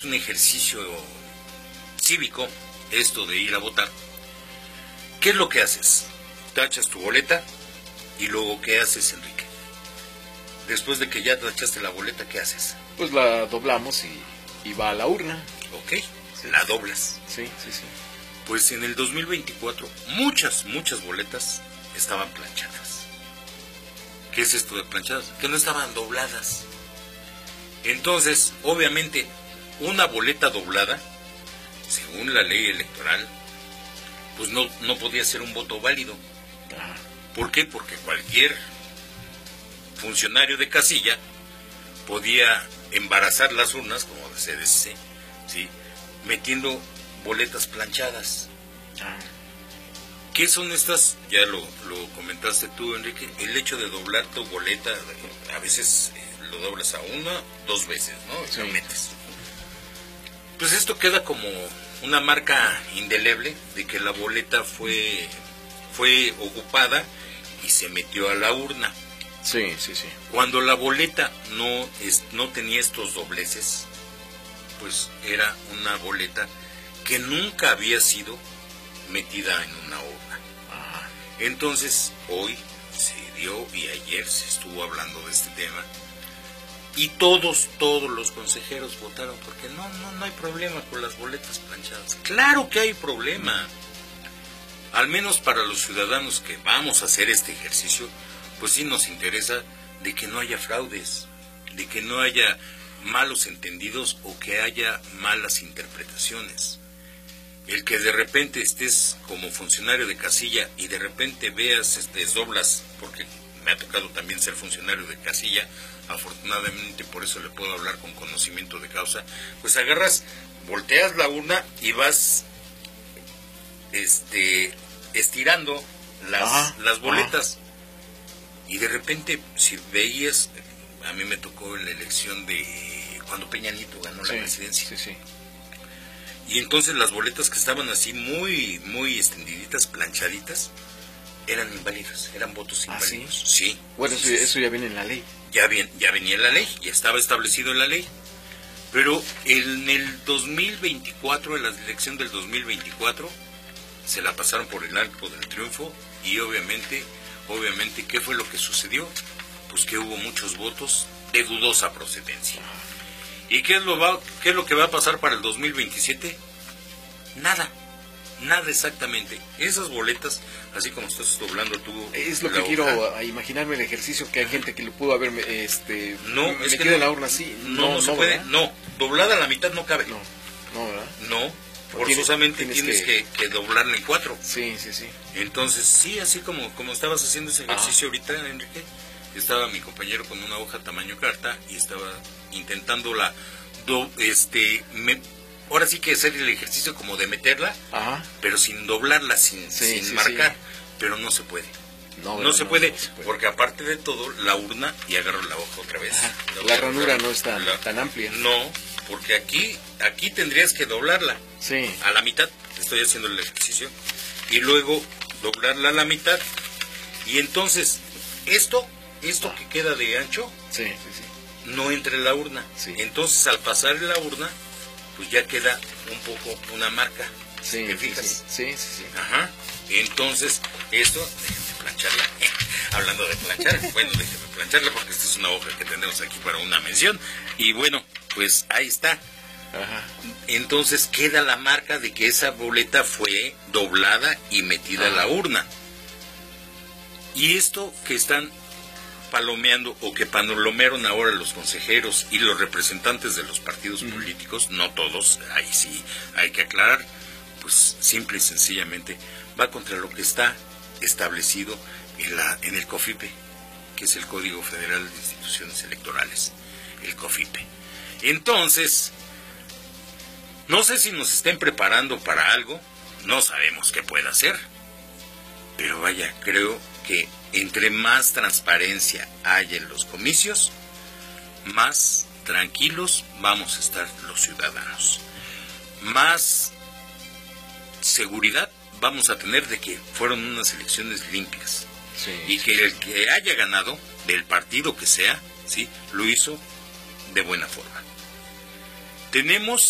realmente un ejercicio cívico, esto de ir a votar. ¿Qué es lo que haces? Tachas tu boleta y luego ¿qué haces, Enrique? Después de que ya tachaste la boleta, ¿qué haces? Pues la doblamos y va a la urna. Ok, la doblas. Sí, sí, sí. Pues en el 2024 muchas boletas estaban planchadas. ¿Qué es esto de planchadas? Que no estaban dobladas. Entonces, obviamente, una boleta doblada, según la ley electoral, pues no podía ser un voto válido. ¿Por qué? Porque cualquier funcionario de casilla podía embarazar las urnas, como se dice, ¿sí?, metiendo boletas planchadas. ¿Qué son estas? Ya lo comentaste tú, Enrique. El hecho de doblar tu boleta, a veces lo doblas a una, 2 veces, ¿no? Sí. Lo metes. Pues esto queda como una marca indeleble de que la boleta fue ocupada y se metió a la urna. Sí, sí, sí. Cuando la boleta no tenía estos dobleces, pues era una boleta que nunca había sido metida en una urna. Entonces, hoy se dio y ayer se estuvo hablando de este tema y todos los consejeros votaron porque no hay problema con las boletas planchadas. ¡Claro que hay problema! Al menos para los ciudadanos que vamos a hacer este ejercicio, pues sí nos interesa de que no haya fraudes, de que no haya malos entendidos o que haya malas interpretaciones. El que de repente estés como funcionario de casilla y de repente veas, desdoblas, porque me ha tocado también ser funcionario de casilla, afortunadamente por eso le puedo hablar con conocimiento de causa, pues agarras, volteas la urna y vas estirando las boletas. Y de repente, si veías, a mí me tocó en la elección de cuando Peña Nieto ganó la presidencia. Sí, sí. Y entonces las boletas que estaban así muy extendiditas, planchaditas, eran inválidas, eran votos inválidos. ¿Sí? Bueno, eso ya viene en la ley. Ya venía en la ley, ya estaba establecido en la ley. Pero en el 2024, en la elección del 2024, se la pasaron por el arco del triunfo y obviamente, ¿qué fue lo que sucedió? Pues que hubo muchos votos de dudosa procedencia. ¿Y qué es lo que va a pasar para el 2027? Nada exactamente. Esas boletas, así como estás doblando tú... Es lo que quiero imaginarme el ejercicio, que hay gente que lo pudo haber metido en la urna así. No se puede, no. Doblada a la mitad no cabe. No, ¿verdad? No, forzosamente tienes que doblarla en 4. Sí, sí, sí. Entonces, sí, así como estabas haciendo ese ejercicio ahorita, Enrique, estaba mi compañero con una hoja tamaño carta y estaba intentando ahora sí que hacer el ejercicio como de meterla, pero sin doblarla, sin marcar, pero no se puede. No se puede, porque aparte de todo, la urna, y agarro la hoja otra vez. La ranura no es tan amplia. No, porque aquí tendrías que doblarla. Sí. A la mitad, estoy haciendo el ejercicio, y luego doblarla a la mitad, y entonces, esto que queda de ancho, no entra en la urna. Sí. Entonces, al pasar en la urna, pues ya queda un poco una marca. Sí, ¿te fijas? Sí. Ajá. Entonces, esto, déjenme plancharla. Hablando de planchar, bueno, déjenme plancharla porque esta es una hoja que tenemos aquí para una mención. Y bueno, pues ahí está. Entonces queda la marca de que esa boleta fue doblada y metida a la urna. Y esto que están palomeando o que palomearon ahora los consejeros y los representantes de los partidos políticos, no todos, ahí sí hay que aclarar, pues simple y sencillamente va contra lo que está establecido en el COFIPE, que es el Código Federal de Instituciones Electorales, el COFIPE. Entonces, no sé si nos estén preparando para algo, no sabemos qué pueda hacer, pero vaya, creo que entre más transparencia haya en los comicios, más tranquilos vamos a estar los ciudadanos. Más seguridad vamos a tener de que fueron unas elecciones limpias. Y que el que haya ganado, del partido que sea, ¿sí?, lo hizo de buena forma. Tenemos